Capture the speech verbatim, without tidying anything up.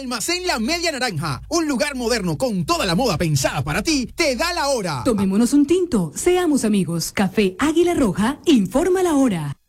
Almacén La Media Naranja, un lugar moderno con toda la moda pensada para ti, te da la hora. Tomémonos un tinto, seamos amigos. Café Águila Roja, informa la hora.